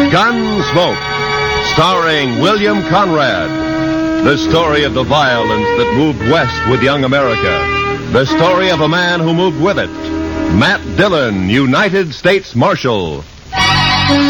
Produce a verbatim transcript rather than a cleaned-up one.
Gunsmoke, starring William Conrad. The story of the violence that moved west with young America. The story of a man who moved with it. Matt Dillon, United States Marshal.